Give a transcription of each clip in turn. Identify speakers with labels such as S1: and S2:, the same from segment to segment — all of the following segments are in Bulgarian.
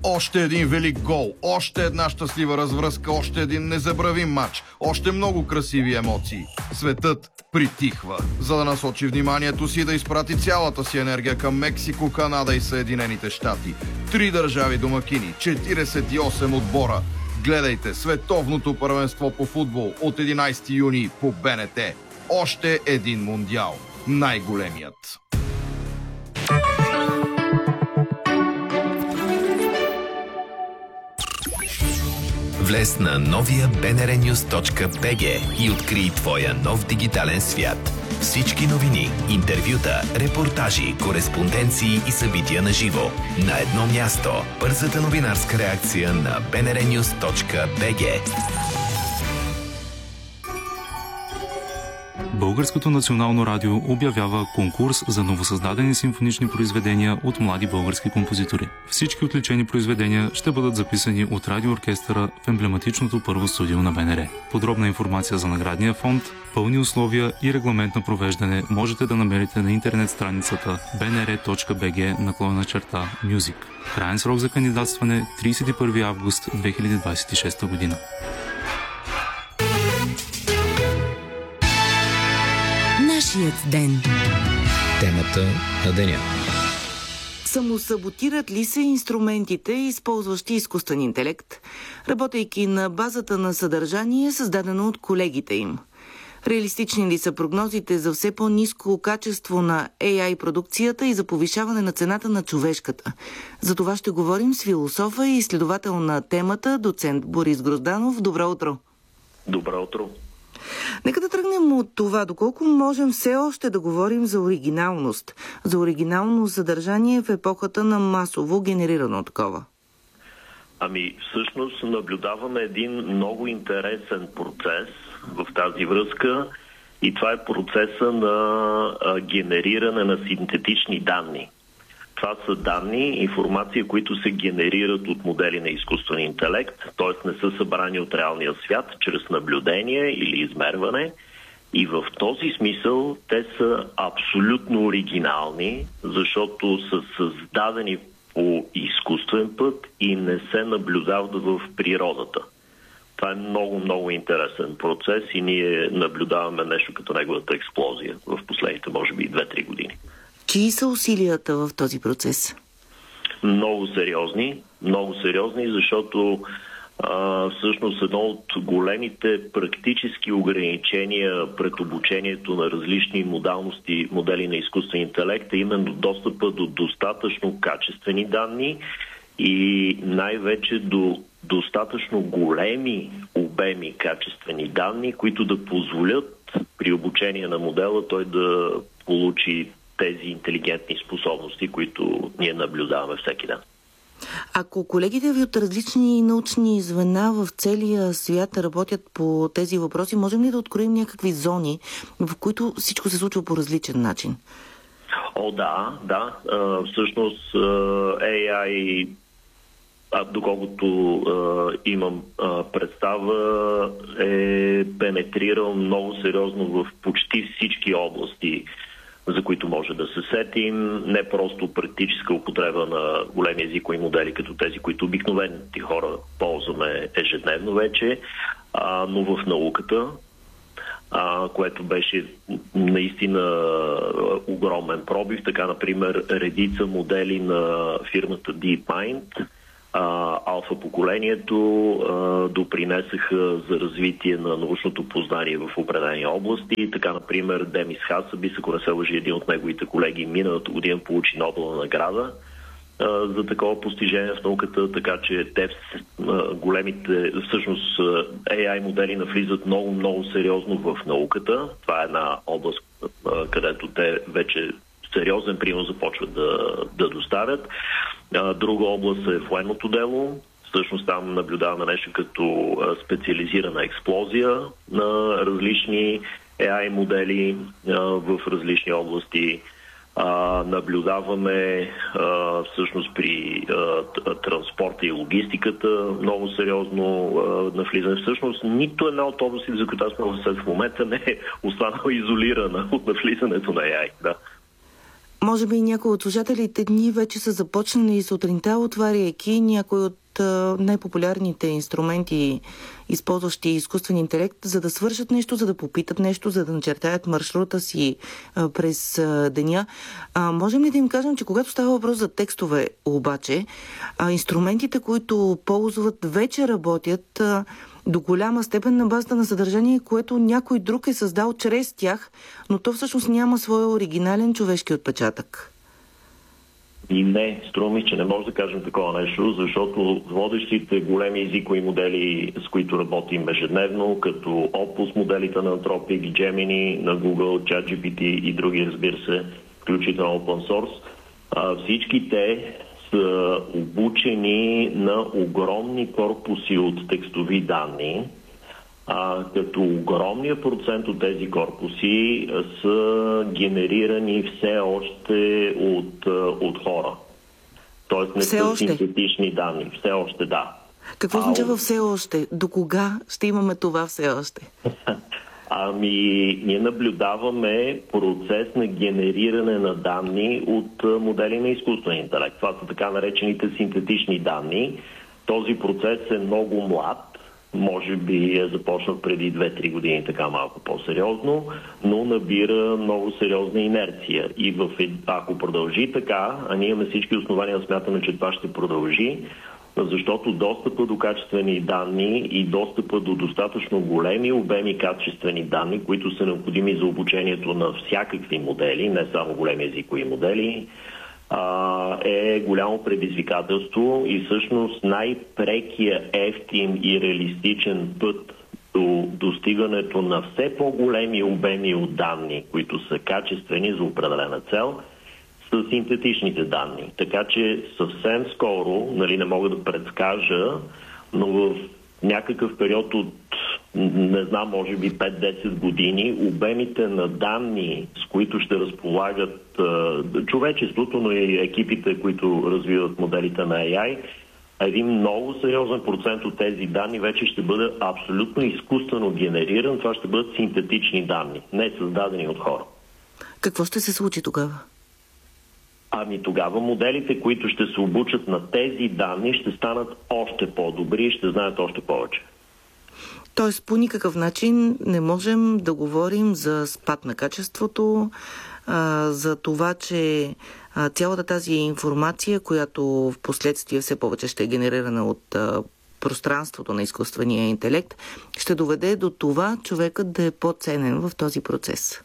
S1: Още един велик гол, още една щастлива развръзка, още един незабравим матч, още много красиви емоции. Светът притихва, за да насочи вниманието си да изпрати цялата си енергия към Мексико, Канада и Съединените щати. 3 държави домакини, 48 отбора. Гледайте световното първенство по футбол от 11 юни по БНТ. Още един мундиал. Най-големият.
S2: Влез на новия bnrnews.bg и открий твоя нов дигитален свят. Всички новини, интервюта, репортажи, кореспонденции и събития на живо. На едно място. Бързата новинарска реакция на bnrnews.bg.
S3: Българското национално радио обявява конкурс за новосъздадени симфонични произведения от млади български композитори. Всички отличени произведения ще бъдат записани от радиооркестъра в емблематичното първо студио на БНР. Подробна информация за наградния фонд, пълни условия и регламент на провеждане можете да намерите на интернет страницата bnr.bg/music. Краен срок за кандидатстване 31 август 2026 година.
S4: Нашият ден.
S5: Темата на деня.
S4: Самосаботират ли се инструментите, използващи изкуствен интелект, работейки на базата на съдържание, създадено от колегите им? Реалистични ли са прогнозите за все по-ниско качество на AI продукцията и за повишаване на цената на човешката? За това ще говорим с философа и изследовател на темата, доцент Борис Грозданов. Добро утро!
S6: Добро утро!
S4: Нека да тръгнем от това, доколко можем все още да говорим за оригиналност, за оригинално съдържание в епохата на масово генерирано такова.
S6: Всъщност наблюдаваме един много интересен процес в тази връзка и това е процеса на генериране на синтетични данни. Това са данни, информация, които се генерират от модели на изкуствен интелект, т.е. не са събрани от реалния свят, чрез наблюдение или измерване. И в този смисъл те са абсолютно оригинални, защото са създадени по изкуствен път и не се наблюдават в природата. Това е много, много интересен процес и ние наблюдаваме нещо като неговата експлозия в последните, може би, 2-3 години.
S4: Чии са усилията в този процес?
S6: Много сериозни, защото всъщност едно от големите практически ограничения пред обучението на различни модели на изкуствен интелект е именно достъпа до достатъчно качествени данни и най-вече до достатъчно големи обеми качествени данни, които да позволят при обучение на модела той да получи тези интелигентни способности, които ние наблюдаваме всеки ден.
S4: Ако колегите ви от различни научни звена в целия свят работят по тези въпроси, можем ли да откроим някакви зони, в които всичко се случва по различен начин?
S6: Да. Всъщност AI, доколкото имам представа, е пенетрирал много сериозно в почти всички области, за които може да се сетим. Не просто практическа употреба на големи езикови модели, като тези, които обикновените хора ползваме ежедневно вече, но в науката, което беше наистина огромен пробив. Така, например, редица модели на фирмата DeepMind, алфа поколението, допринесаха за развитие на научното познание в определени области. Така, например, Демис Хасабис, ако не се лъжи, един от неговите колеги, миналата година получи Нобелова награда за такова постижение в науката, така че те големите, всъщност AI модели навлизат много, много сериозно в науката. Това е една област, където те вече сериозен принос започват да доставят. Друга област е военното дело. Всъщност там наблюдаваме нещо като специализирана експлозия на различни AI модели в различни области. Наблюдаваме всъщност при транспорта и логистиката много сериозно навлизане. Всъщност нито една от областите, за които аз мога да се в момента, не е останала изолирана от навлизането на AI. Да.
S4: Може би някои от слушателите дни вече са започнали сутринта, отваряйки някои от най-популярните инструменти, използващи изкуствен интелект, за да свършат нещо, за да попитат нещо, за да начертаят маршрута си през деня. Можем ли да им кажем, че когато става въпрос за текстове, обаче, инструментите, които ползват, вече работят до голяма степен на базата на съдържание, което някой друг е създал чрез тях, но то всъщност няма своя оригинален човешки отпечатък?
S6: И не, струва ми, че не може да кажем такова нещо, защото водещите големи езикови модели, с които работим ежедневно, като Opus моделите на Anthropic, Gemini, на Google, ChatGPT и други, разбира се, включително open source, всички те са обучени на огромни корпуси от текстови данни, като огромният процент от тези корпуси са генерирани все още от хора. Тоест не са синтетични данни. Все още, да.
S4: Какво означава все още? До кога ще имаме това все още?
S6: Ние наблюдаваме процес на генериране на данни от модели на изкуствен интелект. Това са така наречените синтетични данни. Този процес е много млад. Може би е започнал преди 2-3 години, така малко по-сериозно, но набира много сериозна инерция. И ако продължи така, а ние имаме всички основания да смятаме, че това ще продължи, защото достъпа до качествени данни и достъпа до достатъчно големи обеми качествени данни, които са необходими за обучението на всякакви модели, не само големи езикови модели, е голямо предизвикателство и всъщност най-прекия, евтин и реалистичен път до достигането на все по-големи обеми от данни, които са качествени за определена цел, са синтетичните данни. Така че съвсем скоро, не мога да предскажа, но в някакъв период от, не знам, може би 5-10 години, обемите на данни, с които ще разполагат човечеството, но и екипите, които развиват моделите на AI, един много сериозен процент от тези данни вече ще бъде абсолютно изкуствено генериран. Това ще бъдат синтетични данни, не създадени от хора.
S4: Какво ще се случи тогава?
S6: Тогава моделите, които ще се обучат на тези данни, ще станат още по-добри и ще знаят още повече.
S4: Тоест, по никакъв начин не можем да говорим за спад на качеството, за това, че цялата тази информация, която в последствие все повече ще е генерирана от пространството на изкуствения интелект, ще доведе до това човекът да е по-ценен в този процес.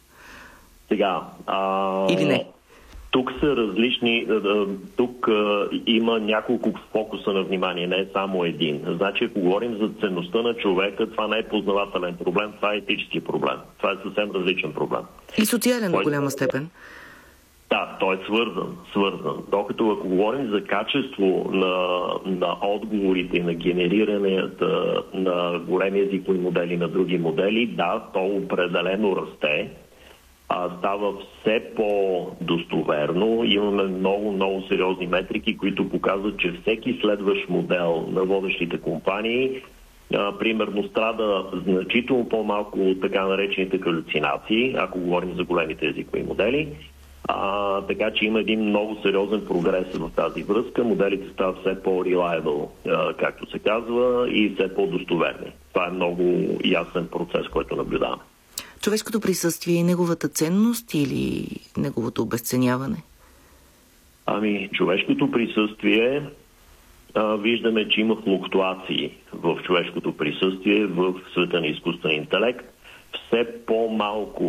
S4: Или не?
S6: Тук са различни, тук има няколко фокуса на внимание, не е само един. Значи, ако говорим за ценността на човека, това не е познавателен проблем, това е етически проблем. Това е съвсем различен проблем.
S4: И социален до голяма степен.
S6: Да, той е свързан. Докато ако говорим за качество на отговорите и на генерирането на големи езикови модели, на други модели, да, то определено расте. Става все по-достоверно. Имаме много сериозни метрики, които показват, че всеки следващ модел на водещите компании примерно страда значително по-малко от така наречените халюцинации, ако говорим за големите езикови модели. Така че има един много сериозен прогрес в тази връзка. Моделите стават все по-reliable, както се казва, и все по-достоверни. Това е много ясен процес, който наблюдаваме.
S4: Човешкото присъствие и неговата ценност или неговото обезценяване?
S6: Човешкото присъствие, виждаме, че има флуктуации в човешкото присъствие в света на изкуствен интелект. Все по-малко